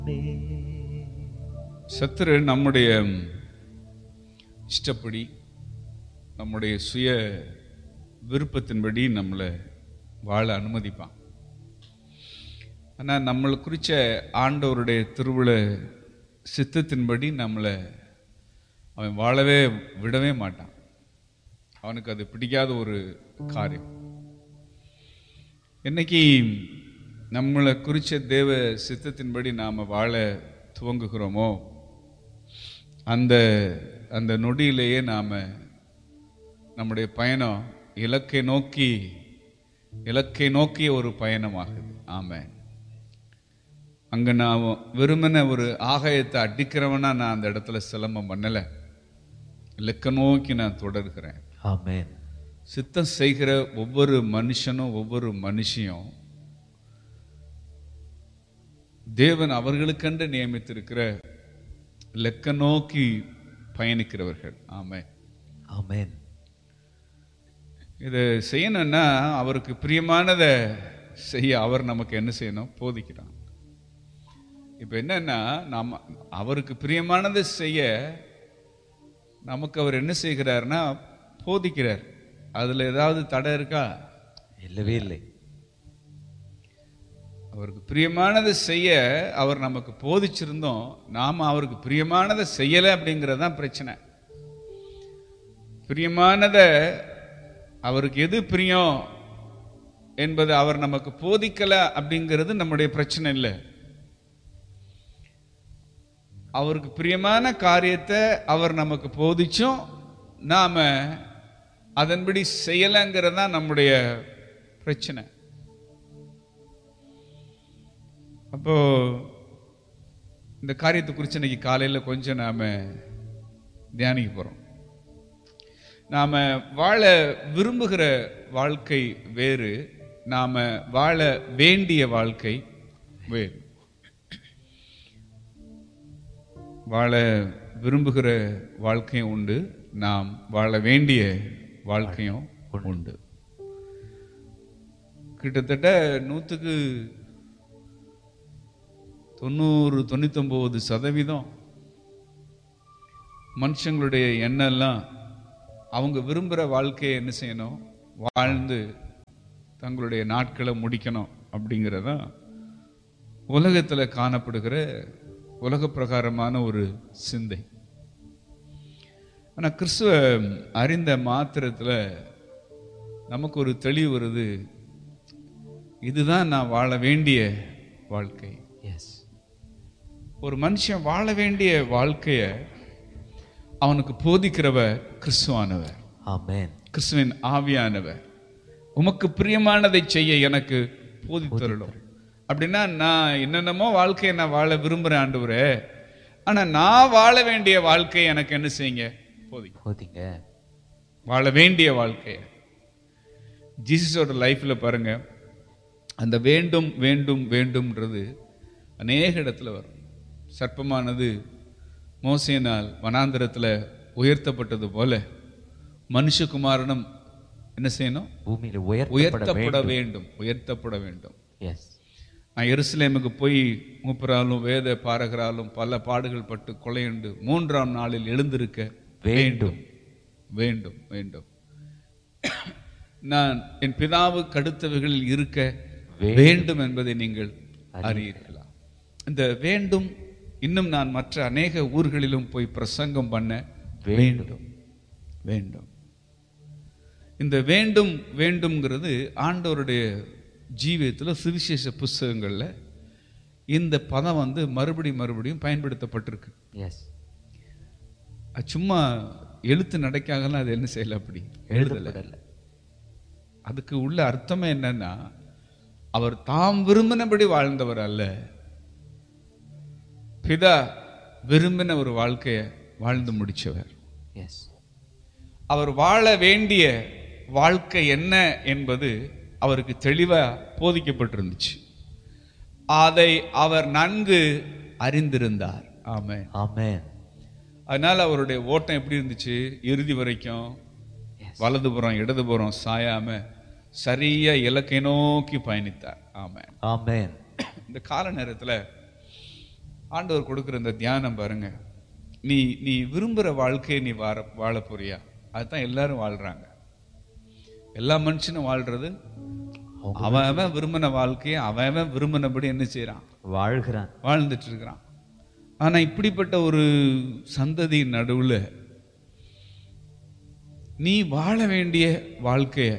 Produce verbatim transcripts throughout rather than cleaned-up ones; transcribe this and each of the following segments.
சத்துரு நம்முடைய இஷ்டப்படி நம்முடைய சுய விருப்பத்தின்படி நம்மளை வாழ அனுமதிப்பான். ஆனால் நம்மளை குறித்த ஆண்டவருடைய திருவிழா சித்தத்தின்படி நம்மளை அவன் வாழவே விடவே மாட்டான். அவனுக்கு அது பிடிக்காத ஒரு காரியம். என்னைக்கு நம்மளை குறித்த தேவ சித்தத்தின்படி நாம் வாழ துவங்குகிறோமோ அந்த அந்த நொடியிலேயே நாம் நம்முடைய பயணம் இலக்கை நோக்கி இலக்கை நோக்கிய ஒரு பயணமாகுது. ஆமென். அங்கே நான் வெறுமன ஒரு ஆகாயத்தை அடிக்கிறவனா நான் அந்த இடத்துல சிலம்பம் பண்ணலை. இலக்கை நோக்கி நான் தொடர்கிறேன். ஆமென். சித்தம் செய்கிற ஒவ்வொரு மனுஷனும் ஒவ்வொரு மனுஷியும் தேவன் அவர்களுக்கென்று நியமித்திருக்கிற இலக்க நோக்கி பயணிக்கிறவர்கள். ஆமென். ஆமென். இதை செய்யணும்னா அவருக்கு பிரியமானதை செய்ய அவர் நமக்கு என்ன செய்யணும்? போதிக்கிறான். இப்போ என்னன்னா நாம் அவருக்கு பிரியமானதை செய்ய நமக்கு அவர் என்ன செய்கிறார்னா போதிக்கிறார். அதில் ஏதாவது தடை இருக்கா? இல்லவே இல்லை. அவருக்கு பிரியமானதை செய்ய அவர் நமக்கு போதிச்சிருந்தோம், நாம் அவருக்கு பிரியமானதை செய்யலை அப்படிங்கிறது தான் பிரச்சனை. பிரியமானதை அவருக்கு எது பிரியம் என்பது அவர் நமக்கு போதிக்கல அப்படிங்கிறது நம்முடைய பிரச்சனை இல்லை. அவருக்கு பிரியமான காரியத்தை அவர் நமக்கு போதிச்சும் நாம அதன்படி செய்யலைங்கிறது தான் நம்முடைய பிரச்சனை. அப்போ இந்த காரியத்தை குறித்து இன்னைக்கு காலையில் கொஞ்சம் நாம தியானிக்க போறோம். நாம வாழ விரும்புகிற வாழ்க்கை வேறு, நாம வாழ வேண்டிய வாழ்க்கை வேறு. வாழ விரும்புகிற வாழ்க்கையும் உண்டு, நாம் வாழ வேண்டிய வாழ்க்கையும் உண்டு. கிட்டத்தட்ட நூற்றுக்கு தொண்ணூறு தொண்ணூத்தொம்பது சதவீதம் மனுஷங்களுடைய எண்ணெல்லாம் அவங்க விரும்புகிற வாழ்க்கையை என்ன செய்யணும்? வாழ்ந்து தங்களுடைய நாட்களை முடிக்கணும் அப்படிங்கிறதான் உலகத்தில் காணப்படுகிற உலக பிரகாரமான ஒரு சிந்தை. ஆனால் கிறிஸ்துவ அறிந்த மாத்திரத்தில் நமக்கு ஒரு தெளிவு வருது, இதுதான் நான் வாழ வேண்டிய வாழ்க்கை. எஸ். ஒரு மனுஷன் வாழ வேண்டிய வாழ்க்கைய அவனுக்கு போதிக்கிறவர் கிறிஸ்துவானவர். ஆமென். கிறிஸ்துவின் ஆவியானவர். உமக்கு பிரியமானதை செய்ய எனக்கு போதித்தருளும். அப்படின்னா நான் என்னென்னமோ வாழ்க்கையை நான் வாழ விரும்புகிறேன் ஆண்டவரே, ஆனால் நான் வாழ வேண்டிய வாழ்க்கையை எனக்கு என்ன செய்யுங்க? போதிங்க. போதிங்க. வாழ வேண்டிய வாழ்க்கையை ஜீசஸோட லைஃப்ல பாருங்க, அந்த வேண்டும் வேண்டும் வேண்டும்ன்றது அநேக இடத்துல வரும். சர்ப்பமானது மோசேனால் வனாந்தரத்தில் உயர்த்தப்பட்டது போல மனுஷகுமாரனும் என்ன செய்யணும்? பூமியில் உயர்த்தப்பட வேண்டும். உயர்த்தப்பட வேண்டும். எஸ். நான் எருசலேமுக்கு போய் மூப்பராலும் வேத பாரகராலும் பல பாடுகள் பட்டு கொலையுண்டு மூன்றாம் நாளில் எழுந்திருக்க வேண்டும் வேண்டும் வேண்டும். நான் என் பிதாவுக்கு அடுத்தவைகளில் இருக்க வேண்டும் என்பதை நீங்கள் அறியீர்களா? இந்த வேண்டும் இன்னும் நான் மற்ற அநேக ஊர்களிலும் போய் பிரசங்கம் பண்ண வேண்டும் வேண்டும். இந்த வேண்டும் வேண்டும்ங்கிறது ஆண்டவருடைய ஜீவியத்தில் சுவிசேஷ புஸ்தகங்களில் இந்த பதம் வந்து மறுபடியும் மறுபடியும் பயன்படுத்தப்பட்டிருக்கு. எஸ். சும்மா எழுத்து நடக்காகலாம் அது என்ன செய்யல, அப்படி எழுதலை. அதுக்கு உள்ள அர்த்தமே என்னன்னா, அவர் தாம் விரும்பினபடி வாழ்ந்தவர் அல்ல, பிதா விரும்பின ஒரு வாழ்க்கையை வாழ்ந்து முடிச்சவர். எஸ். அவர் வாழ வேண்டிய வாழ்க்கை என்ன என்பது அவருக்கு தெளிவா போதிக்கப்பட்டிருந்துச்சு. அதை அவர் நன்கு அறிந்திருந்தார். ஆமென். ஆமென். அதனால அவருடைய ஓட்டம் எப்படி இருந்துச்சு? இறுதி வரைக்கும் வலதுபுறம் இடதுபுறம் சாயாம சரியா இலக்கை நோக்கி பயணித்தார். ஆமென். ஆமென். இந்த கால நேரத்தில் ஆண்டவர் கொடுக்குற இந்த தியானம் பாருங்க, நீ நீ விரும்புகிற வாழ்க்கையை நீ வாழ வாழ போறியா? அதுதான் எல்லாரும் வாழ்றாங்க. எல்லா மனுஷனும் வாழ்றது அவன் அவன் விரும்பின வாழ்க்கையை அவன் அவன் விரும்பினபடி என்ன செய்யறான்? வாழ்கிறான், வாழ்ந்துட்டு இருக்கிறான். ஆனா இப்படிப்பட்ட ஒரு சந்ததியின் நடுவுல நீ வாழ வேண்டிய வாழ்க்கைய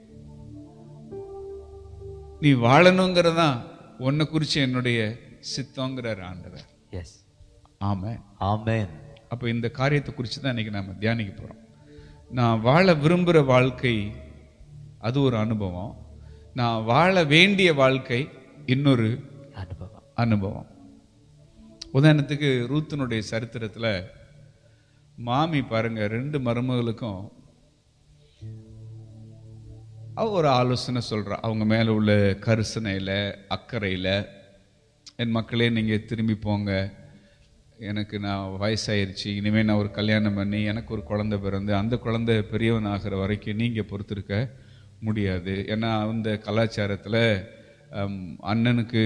நீ வாழணுங்கிறதா உன்னை குறிச்சு என்னுடைய சித்தங்கிறார் ஆண்டவர். எஸ், ஆமென், ஆமென். அப்போ இந்த காரியத்தை குறித்து தான் இன்னைக்கு நம்ம தியானிக்க போறோம். நான் வாழ விரும்புகிற வாழ்க்கை அது ஒரு அனுபவம், நான் வாழ வேண்டிய வாழ்க்கை இன்னொரு அனுபவம் அனுபவம் உதாரணத்துக்கு ரூத்தினுடைய சரித்திரத்துல மாமி பாருங்க, ரெண்டு மருமகளுக்கும் அவ ஒரு ஆலோசனை சொல்றா. அவங்க மேல உள்ள கரிசனையில அக்கறையில, என் மக்களே நீங்க திரும்பி போங்க, எனக்கு நான் வயசாயிருச்சு, இனிமேல் நான் ஒரு கல்யாணம் பண்ணி எனக்கு ஒரு குழந்தை பிறந்து அந்த குழந்தை பெரியவன் ஆகிற வரைக்கும் நீங்கள் பொறுத்திருக்க முடியாது. ஏன்னா அந்த கலாச்சாரத்தில் அண்ணனுக்கு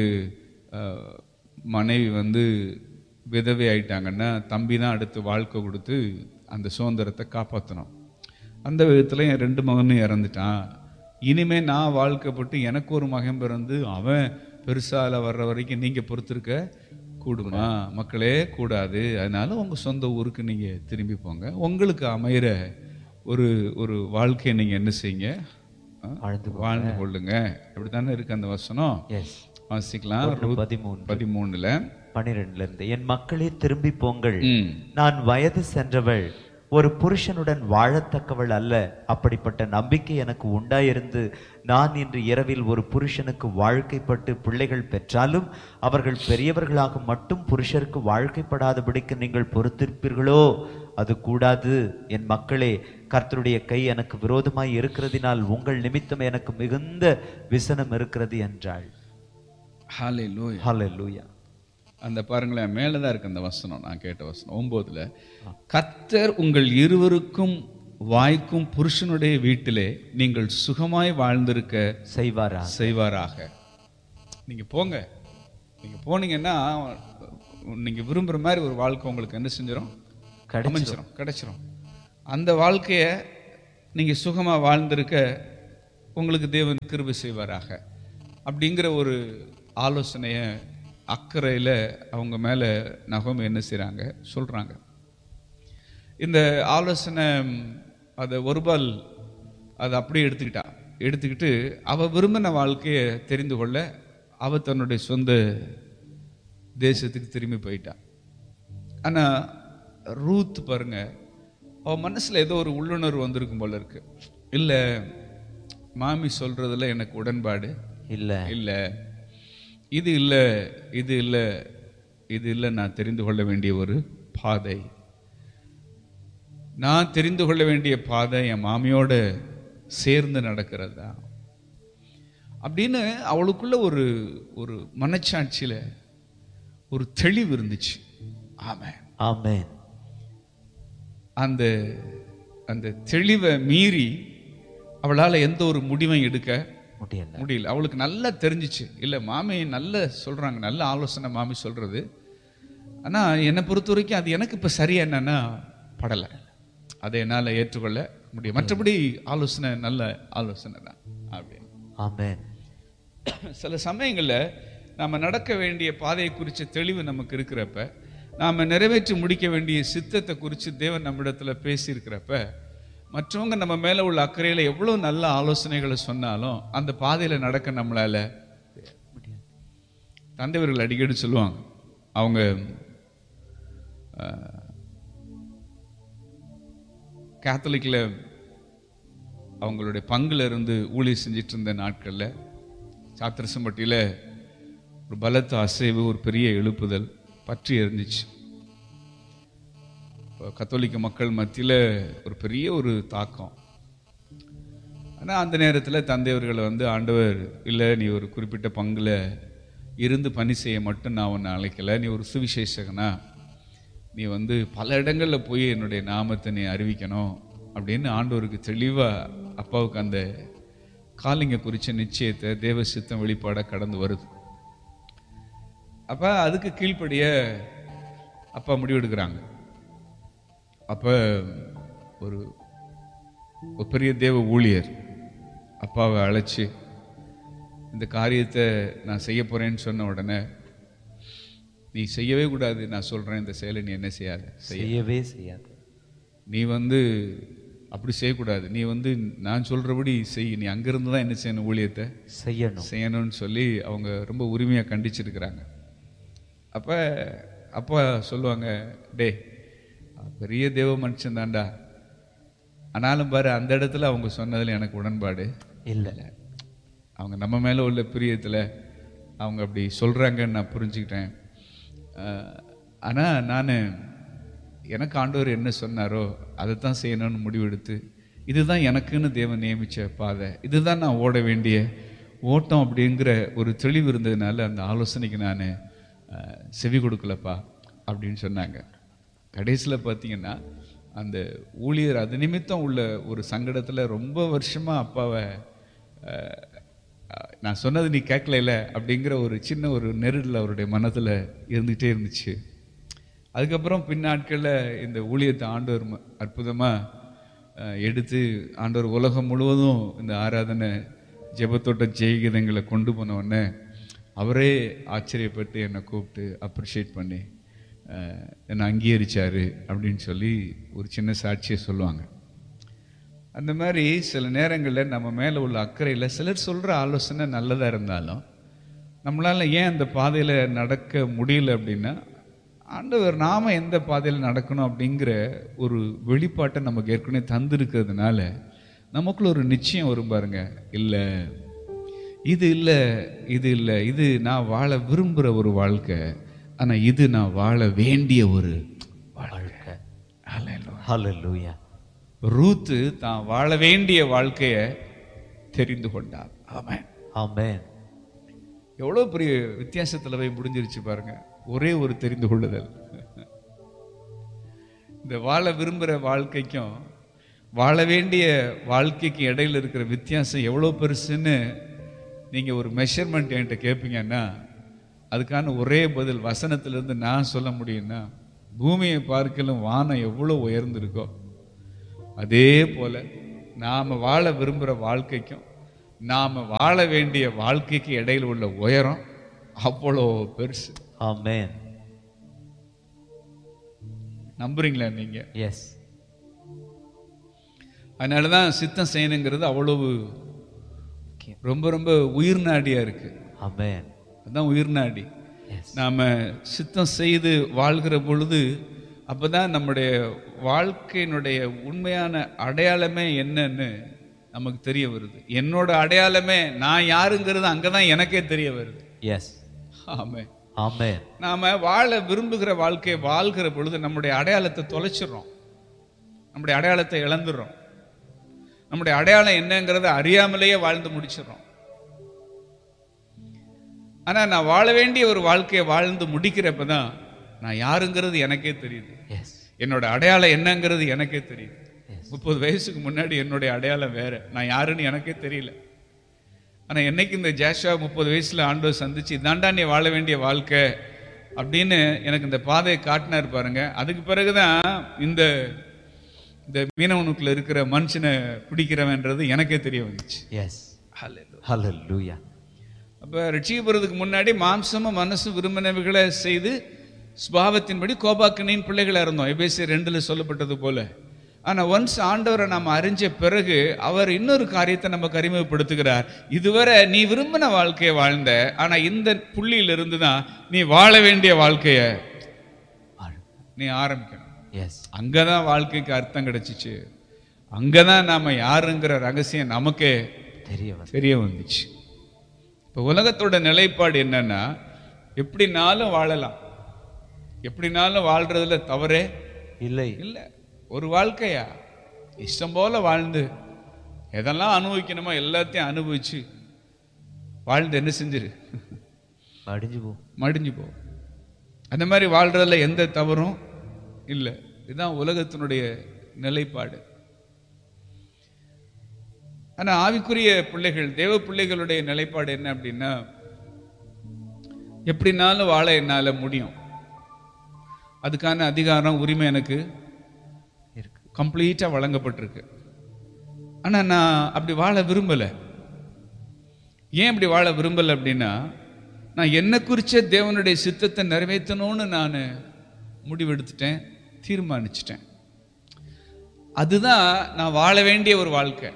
மனைவி வந்து விதவை ஆயிட்டாங்கன்னா தம்பி தான் அடுத்து வாழ்க்கை கொடுத்து அந்த சுதந்திரத்தை காப்பாற்றணும். அந்த விதத்தில் என் ரெண்டு மகனும் இறந்துட்டான், இனிமே நான் வாழ்க்கைப்பட்டு எனக்கு ஒரு மகன் பிறந்து அவன் பெருசால வர்ற வரைக்கும் நீங்கள் பொறுத்திருக்க கூடுமா? மக்களே, கூடாது. அதனால உங்க சொந்த ஊருக்கு நீங்க திரும்பி போங்க, உங்களுக்கு அமைகிற ஒரு ஒரு வாழ்க்கையை நீங்க என்ன செய்யுங்க, வாழ்ந்து கொள்ளுங்க. அப்படித்தானே இருக்கு அந்த வசனம். வாசிக்கலாம். பதிமூணுல பனிரெண்டுல இருந்து, என் மக்களே திரும்பி போங்கள், நான் வயது சென்றவள், ஒரு புருஷனுடன் வாழத்தக்கவள் அல்ல. அப்படிப்பட்ட நம்பிக்கை எனக்கு உண்டாயிருந்து நான் இன்று இரவில் ஒரு புருஷனுக்கு வாழ்க்கைப்பட்டு பிள்ளைகள் பெற்றாலும் அவர்கள் பெரியவர்களாக மட்டும் புருஷருக்கு வாழ்க்கைப்படாதபடிக்கு நீங்கள் பொறுத்திருப்பீர்களோ? அது கூடாது. என் மக்களே, கர்த்தருடைய கை எனக்கு விரோதமாய் இருக்கிறதினால் உங்கள் நிமித்தம் எனக்கு மிகுந்த விசனம் இருக்கிறது என்றாள். ஹல்லேலூயா, ஹல்லேலூயா. அந்த பாருங்களேன், மேலதான் இருக்கு அந்த வசனம், நான் கேட்ட வசனம் ஒன்பதுல, கர்த்தர் உங்கள் இருவருக்கும் வாய்க்கும் புருஷனுடைய வீட்டிலே நீங்கள் சுகமாய் வாழ்ந்திருக்க செய்வாரா செய்வாராக. நீங்க போங்க, நீங்க போனீங்கன்னா நீங்க விரும்புற மாதிரி ஒரு வாழ்க்கை உங்களுக்கு என்ன செஞ்சிடும்? அமைஞ்சிடும், கிடைச்சிடும். அந்த வாழ்க்கைய நீங்க சுகமா வாழ்ந்திருக்க உங்களுக்கு தேவன் கிருபை செய்வாராக. அப்படிங்கிற ஒரு ஆலோசனைய அக்கறையில் அவங்க மேலே நகோமி என்ன செய்கிறாங்க, சொல்கிறாங்க. இந்த ஆலோசனை அதை ஒருபால் அதை அப்படியே எடுத்துக்கிட்டா. எடுத்துக்கிட்டு அவள் விரும்பின வாழ்க்கையை தெரிந்து கொள்ள அவள் தன்னுடைய சொந்த தேசத்துக்கு திரும்பி போயிட்டா. ஆனால் ரூத் பாருங்க, அவள் மனசில் ஏதோ ஒரு உள்ளுணர்வு வந்திருக்கும் போல இருக்கு. இல்லை, மாமி சொல்றதுல எனக்கு உடன்பாடு இல்லை, இல்லை இது இல்லை, இது இல்லை, இது இல்லை, நான் தெரிந்து கொள்ள வேண்டிய ஒரு பாதை, நான் தெரிந்து கொள்ள வேண்டிய பாதை என் மாமியோட சேர்ந்து நடக்கிறது தான் அப்படின்னு அவளுக்குள்ள ஒரு ஒரு மனச்சாட்சியில ஒரு தெளிவு இருந்துச்சு. ஆமென், ஆமென். அந்த அந்த தெளிவை மீறி அவளால் எந்த ஒரு முடிவையும் எடுக்க முடியல முடியல அவளுக்கு நல்லா தெரிஞ்சிச்சு. இல்லை, மாமி நல்ல சொல்றாங்க, நல்ல ஆலோசனை மாமி சொல்றது, ஆனா என்னை பொறுத்த வரைக்கும் அது எனக்கு இப்ப சரியா என்னன்னா படலை, அதை என்னால் ஏற்றுக்கொள்ள முடியும். மற்றபடி ஆலோசனை நல்ல ஆலோசனை தான் அப்படின்னு. ஆமென். சில சமயங்கள்ல நாம நடக்க வேண்டிய பாதையை குறித்த தெளிவு நமக்கு இருக்கிறப்ப, நாம நிறைவேற்றி முடிக்க வேண்டிய சித்தத்தை குறித்து தேவன் நம்மிடத்துல பேசி இருக்கிறப்ப, மற்றவங்க நம்ம மேல உள்ள அக்கறையில எவ்வளவு நல்ல ஆலோசனைகளை சொன்னாலும் அந்த பாதையில நடக்க நம்மளால முடியாது. தந்தைவர்கள் அடிக்கடி சொல்லுவாங்க, அவங்க கேத்தலிக்ல அவங்களுடைய பங்குல இருந்து ஊழியர் செஞ்சிட்டு இருந்த நாட்கள்ல சாத்திரசம்பட்டியில ஒரு பலத்த அசைவு, ஒரு பெரிய எழுப்புதல் பற்றி எரிஞ்சிச்சு. கத்தோலிக்க மக்கள் மத்தியில் ஒரு பெரிய ஒரு தாக்கம். ஆனால் அந்த நேரத்தில் தந்தையவர்களை வந்து ஆண்டவர், இல்லை நீ ஒரு குறிப்பிட்ட பங்குல இருந்து பணி செய்ய மட்டும் நான் உன்னை அழைக்கலை, நீ ஒரு சுவிசேஷகனா, நீ வந்து பல இடங்களில் போய் என்னுடைய நாமத்தை நீ அறிவிக்கணும் அப்படின்னு ஆண்டவருக்கு தெளிவாக அப்பாவுக்கு அந்த காலிங்க குறித்த நிச்சயத்தை தேவ சித்தம் வெளிப்பாடாக கடந்து வருது. அப்ப அதுக்கு கீழ்ப்படிய அப்பா முடிவெடுக்கிறாங்க. அப்ப ஒரு ஒரு பெரிய தேவ ஊழியர் அப்பாவை அழைச்சி இந்த காரியத்தை நான் செய்ய போறேன்னு சொன்ன உடனே, நீ செய்யவே கூடாது, நான் சொல்றேன் இந்த செயலை நீ என்ன செய்யாத, செய்யவே செய்யாது, நீ வந்து அப்படி செய்யக்கூடாது, நீ வந்து நான் சொல்றபடி செய், நீ அங்கிருந்து தான் என்ன செய்யணும், ஊழியத்தை செய்யணும் செய்யணும்னு சொல்லி அவங்க ரொம்ப உரிமையாக கண்டிச்சிருக்கிறாங்க. அப்போ அப்பா சொல்லுவாங்க, டே பெரிய தேவ மனுஷன் தான்டா, ஆனாலும் பாரு அந்த இடத்துல அவங்க சொன்னதில் எனக்கு உடன்பாடு இல்லை. அவங்க நம்ம மேலே உள்ள பிரியத்தில் அவங்க அப்படி சொல்கிறாங்கன்னு நான் புரிஞ்சுக்கிட்டேன். ஆனால் நான் எனக்கு ஆண்டவர் என்ன சொன்னாரோ அதை தான் செய்யணும்னு முடிவெடுத்து, இதுதான் எனக்குன்னு தேவன் நியமித்த பாதை, இதுதான் நான் ஓட வேண்டிய ஓட்டம் அப்படிங்கிற ஒரு தெளிவு இருந்ததுனால அந்த ஆலோசனைக்கு நான் செவி கொடுக்கலப்பா அப்படின்னு சொன்னாங்க. கடைசியில் பார்த்தீங்கன்னா அந்த ஊழியர் அது நிமித்தம் உள்ள ஒரு சங்கடத்தில் ரொம்ப வருஷமாக அப்பாவை நான் சொன்னது நீ கேட்கல அப்படிங்கிற ஒரு சின்ன ஒரு நெருடல் அவருடைய மனதில் இருந்துகிட்டே இருந்துச்சு. அதுக்கப்புறம் பின்னாட்களில் இந்த ஊழியத்தை ஆண்டவர் அற்புதமாக எடுத்து ஆண்டவர் உலகம் முழுவதும் இந்த ஆராதனை ஜெபத்தோட்ட ஜெயகீதங்களை கொண்டு போன உடனே அவரே ஆச்சரியப்பட்டு என்னை கூப்பிட்டு அப்ரிஷியேட் பண்ணி என்னை அங்கீகரிச்சாரு அப்படின்னு சொல்லி ஒரு சின்ன சாட்சியை சொல்லுவாங்க. அந்த மாதிரி சில நேரங்களில் நம்ம மேலே உள்ள அக்கறையில் சிலர் சொல்கிற ஆலோசனை நல்லதாக இருந்தாலும் நம்மளால் ஏன் அந்த பாதையில் நடக்க முடியல அப்படின்னா, ஆண்டவர் நாம் எந்த பாதையில் நடக்கணும் அப்படிங்கிற ஒரு வெளிப்பாட்டை நமக்கு ஏற்கனவே தந்திருக்கிறதுனால நமக்குள்ள ஒரு நிச்சயம் வரும் பாருங்க, இல்லை இது இல்லை இது இல்லை இது நான் வாழ விரும்புகிற ஒரு வாழ்க்கை, ஆனால் இது நான் வாழ வேண்டிய ஒரு வாழ்க்கை. ஹல்லேலூயா. ரூத்து தான் வாழ வேண்டிய வாழ்க்கையை தெரிந்து கொண்டார். ஆமென் ஆமென். எவ்வளோ பெரிய வித்தியாசத்தில் போய் முடிஞ்சிருச்சு பாருங்க, ஒரே ஒரு தெரிந்து கொள்ளுதல். இந்த வாழ விரும்புகிற வாழ்க்கைக்கும் வாழ வேண்டிய வாழ்க்கைக்கு இடையில இருக்கிற வித்தியாசம் எவ்வளோ பெருசுன்னு நீங்கள் ஒரு மெஷர்மெண்ட் என்கிட்ட கேட்பீங்கன்னா அதுக்கான ஒரே பதில் வசனத்திலிருந்து நான் சொல்ல முடியும்னா, பூமியை பார்க்கலும் வானம் எவ்வளோ உயர்ந்திருக்கோ அதே போல நாம் வாழ விரும்புகிற வாழ்க்கைக்கும் நாம் வாழ வேண்டிய வாழ்க்கைக்கு இடையில் உள்ள உயரம் அவ்வளோ பெருசு. ஆமென். நம்புறீங்களா நீங்க? எஸ். அதனால தான் சித்தம் செய்யணுங்கிறது அவ்வளவு ரொம்ப ரொம்ப உயிர் நாடியா இருக்கு. ஆமென். அதுதான் உயிர் நாடி. நாம சித்தம் செய்து வாழ்கிற பொழுது அப்பதான் நம்முடைய வாழ்க்கையினுடைய உண்மையான அடையாளமே என்னன்னு நமக்கு தெரிய வருது. என்னோட அடையாளமே நான் யாருங்கிறது அங்கதான் எனக்கே தெரிய வருது. எஸ். ஆமென் ஆமென். நாம வாழ விரும்புகிற வாழ்க்கையை வாழ்கிற பொழுது நம்முடைய அடையாளத்தை தொலைச்சிடுறோம், நம்முடைய அடையாளத்தை இழந்துடுறோம், நம்முடைய அடையாளம் என்னங்கிறத அறியாமலேயே வாழ்ந்து முடிச்சிடறோம். ஆனா நான் வாழ வேண்டிய ஒரு வாழ்க்கையை வாழ்ந்து முடிக்கிறப்பதான் நான் யாருங்கிறது எனக்கே தெரியுது, என்னோட அடையாளம் என்னங்கிறது எனக்கே தெரியுது. முப்பது வயசுக்கு முன்னாடி என்னுடைய அடையாளம் வேற, நான் யாருன்னு எனக்கே தெரியல. ஆனா என்னைக்கு இந்த ஜாஷுவா முப்பது வயசுல ஆண்டவர் சந்திச்சு இதாண்டா நீ வாழ வேண்டிய வாழ்க்கை அப்படின்னு எனக்கு இந்த பாதையை காட்டினார் பாருங்க, அதுக்கு பிறகுதான் இந்த இந்த மீனவனுக்குள்ள இருக்கிற மனுஷனை பிடிக்கிறவன்றது எனக்கே தெரிய வந்துச்சு. எஸ். ஹல்லேலூயா. அப்ப ரட்சிக்கப்படுறதுக்கு முன்னாடி மாம்சமும் மனசும் விரும்பினவைகளை செய்து சுபாவத்தின்படி கோபாக்கினின் பிள்ளைகளா இருந்தோம், எபேசியர் ரெண்டுல சொல்லப்பட்டது போல. ஆனா ஒன்ஸ் ஆண்டவரை நாம் அறிஞ்ச பிறகு அவர் இன்னொரு காரியத்தை நமக்கு அறிமுகப்படுத்துகிறார். இதுவரை நீ விரும்பின வாழ்க்கையை வாழ்ந்த, ஆனா இந்த புள்ளியில இருந்து தான் நீ வாழ வேண்டிய வாழ்க்கைய நீ ஆரம்பிக்கணும். அங்கதான் வாழ்க்கைக்கு அர்த்தம் கிடைச்சிச்சு, அங்கதான் நாம யாருங்கிற ரகசியம் நமக்கே தெரிய தெரிய வந்துச்சு. இப்போ உலகத்தோட நிலைப்பாடு என்னன்னா, எப்படினாலும் வாழலாம், எப்படினாலும் வாழ்றதுல தவறே இல்லை இல்லை. ஒரு வாழ்க்கையா இஷ்டம் போல வாழ்ந்து எதெல்லாம் அனுபவிக்கணுமோ எல்லாத்தையும் அனுபவிச்சு வாழ்ந்து என்ன செஞ்சிரு, மடிஞ்சு போ மடிஞ்சு போ. அந்த மாதிரி வாழ்றதுல எந்த தவறும் இல்லை. இதுதான் உலகத்தினுடைய நிலைப்பாடு. ஆனா ஆவிக்குரிய பிள்ளைகள், தேவ பிள்ளைகளுடைய நிலைப்பாடு என்ன அப்படின்னா, எப்படினாலும் வாழ என்னால முடியும். அதுக்கான அதிகாரம் உரிமை எனக்கு கம்ப்ளீட்டா வழங்கப்பட்டிருக்கு. ஆனா நான் அப்படி வாழ விரும்பல. ஏன் அப்படி வாழ விரும்பல அப்படின்னா, நான் என்ன குறிச்ச தேவனுடைய சித்தத்தை நிறைவேற்றணும்னு நான் முடிவெடுத்துட்டேன், தீர்மானிச்சிட்டேன். அதுதான் நான் வாழ வேண்டிய ஒரு வாழ்க்கை.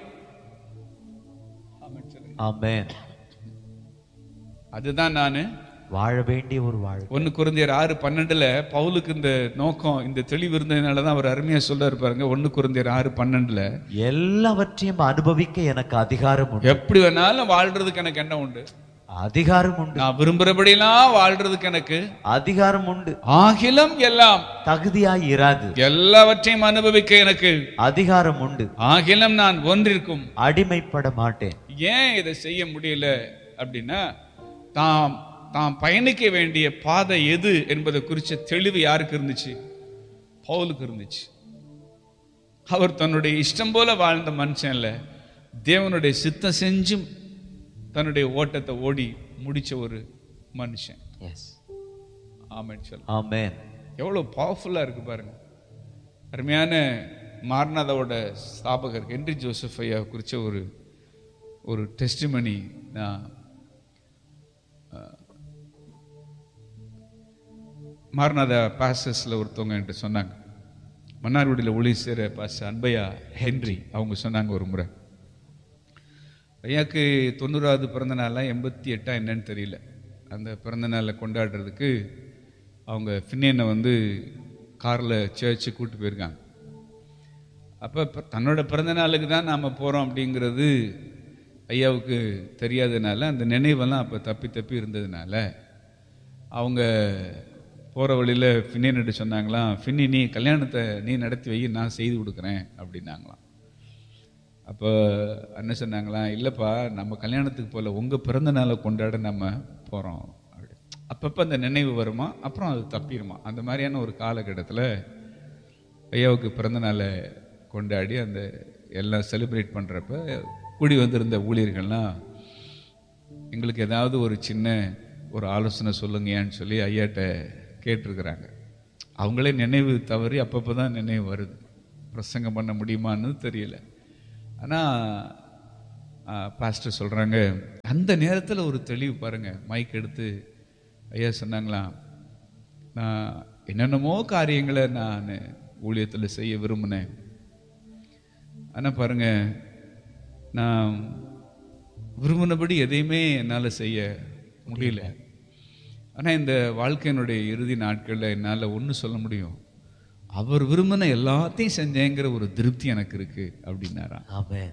ஆமென். அதுதான் நான் வாழ வேண்டிய ஒரு வாழ்க்கை. ஒன்னு கொரிந்தியர் ஆறு பன்னெண்டுல பவுலுக்கு இந்த நோக்கம், இந்த தெளிவு இருந்ததுனாலதான் அவர் அருமையா சொல்ல இருப்பாருங்க. ஒன்னு கொரிந்தியர் ஆறு பன்னெண்டுல எல்லாவற்றையும் அனுபவிக்க எனக்கு அதிகாரம் உண்டு. எப்படி வேணாலும் வாழ்றதுக்கு எனக்கு என்ன உண்டு? அதிகாரம் உண்டு. நான் விரும்புறபடியெல்லாம் வாழ்றதுக்கு எனக்கு அதிகாரம் உண்டு. ஆகிலும் எல்லாம் தகுதியாய் இராது. எல்லாவற்றையும் அனுபவிக்க எனக்கு அதிகாரம் உண்டு. ஆகிலும் நான் ஒன்றிற்கும் அடிமைப்பட மாட்டேன். ஏன் இதை செய்ய முடியல அப்படின்னா, தாம் தாம் பயணிக்க வேண்டிய பாதை எது என்பதை குறித்த தெளிவு யாருக்கு இருந்துச்சு? பவுலுக்கு இருந்துச்சு. அவர் தன்னுடைய இஷ்டம் போல வாழ்ந்த மனுஷன் இல்ல, தேவனுடைய சித்தம் செஞ்சும் தன்னுடைய ஓட்டத்தை ஓடி முடிச்ச ஒரு மனுஷன். ஆமென் சொல்ல. ஆமென். எவ்வளவு பவர்ஃபுல்லா இருக்கு பாருங்க. அருமையான மார்நாதாவோட ஸ்தாபகர் ஹென்றி ஜோசப் ஐயா குறிச்ச ஒரு ஒரு டெஸ்டிமனி நான் மார்நாதா பாஸ்டர்ஸ்ல ஒருத்தவங்க என்கிட்ட சொன்னாங்க. மன்னார்குடியில் ஒளி சேர பாஸ்டர் அன்பையா ஹென்றி அவங்க சொன்னாங்க ஒரு முறை, ஐயாக்கு தொண்ணூறாவது பிறந்த நாளா எண்பத்தி எட்டா என்னன்னு தெரியல, அந்த பிறந்த நாளை கொண்டாடுறதுக்கு அவங்க ஃபின்னியனை வந்து காரில் சர்ச்சு கூப்பிட்டு போயிருக்காங்க. அப்போ தன்னோட பிறந்த நாளுக்கு தான் நாம் போகிறோம் அப்படிங்கிறது ஐயாவுக்கு தெரியாததுனால, அந்த நினைவெல்லாம் அப்போ தப்பி தப்பி இருந்ததுனால அவங்க போகிற வழியில் ஃபின்னியன்கிட்ட சொன்னாங்களாம், ஃபின்னி நீ கல்யாணத்தை நீ நடத்தி வை, நான் செய்து கொடுக்குறேன் அப்படின்னாங்களாம். அப்போ அண்ணன் சொன்னாங்களாம், இல்லைப்பா நம்ம கல்யாணத்துக்கு போல உங்கள் பிறந்த நாளை கொண்டாட நம்ம போகிறோம் அப்படி. அப்பப்போ அந்த நினைவு வருமா, அப்புறம் அது தப்பிடுமா. அந்த மாதிரியான ஒரு காலகட்டத்தில் ஐயாவுக்கு பிறந்த நாளை கொண்டாடி அந்த எல்லாம் செலிப்ரேட் பண்ணுறப்ப கூடி வந்திருந்த ஊழியர்கள்லாம் எங்களுக்கு ஏதாவது ஒரு சின்ன ஒரு ஆலோசனை சொல்லுங்கன்னு சொல்லி ஐயாட்ட கேட்டிருக்கிறாங்க. அவங்களே நினைவு தவறி அப்பப்போ தான் நினைவு வருது, பிரசங்கம் பண்ண முடியுமான்னு தெரியல. ஆனால் பாஸ்டர் சொல்கிறாங்க, அந்த நேரத்தில் ஒரு தெளிவு பாருங்க. மைக் எடுத்து ஐயா சொன்னாங்களாம், நான் என்னென்னமோ காரியங்களை நான் ஊழியத்தில் செய்ய விரும்பினேன், ஆனால் பாருங்க நான் விரும்பினபடி எதையுமே என்னால் செய்ய முடியல. ஆனால் இந்த வாழ்க்கையினுடைய இறுதி நாட்களில் என்னால் ஒன்று சொல்ல முடியும், அவர் விரும்பின எல்லாத்தையும் செஞ்சேங்கிற ஒரு திருப்தி எனக்கு இருக்கு அப்படின்னாராம். ஆமென்.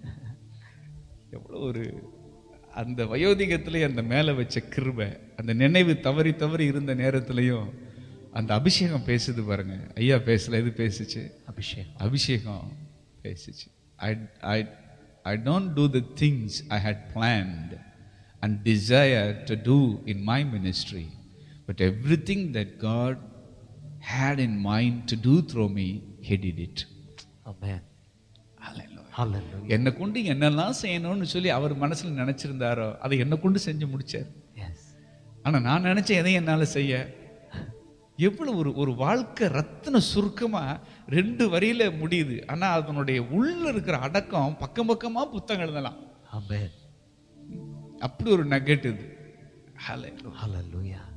எவ்வளோ ஒரு அந்த வயோதிகத்திலேயே அந்த மேலே வச்ச கிருபை, அந்த நினைவு தவறி தவறி இருந்த நேரத்திலையும் அந்த அபிஷேகம் பேசுது பாருங்க. ஐயா பேசல, இது பேசுச்சு, அபிஷேகம் அபிஷேகம் பேசுச்சு. ஐ ஐ I don't do the things I had plant and desire to do in my ministry, but everything that God had in mind to do through me, he did it. Amen. Hallelujah. Hallelujah. என்னை கொண்டு என்னெல்லாம் செய்யணும்னு சொல்லி அவர் மனசுல நினைச்சிருந்தாரோ அதை என்னை கொண்டு செஞ்சு முடிச்சார். Yes. ஆனா நான் நினைச்ச எதையும் என்னால செய்ய, எவ்வளவு ஒரு ஒரு வாழ்க்கை ரத்தின சுருக்கமா ரெண்டு வரியில முடியுது. ஆனா அதனுடைய உள்ள இருக்கிற அடக்கம் பக்கம் பக்கமா புத்தகம் எழுதலாம். Amen. அப்படி ஒரு நகெட் இது. ஹல்லேலூயா.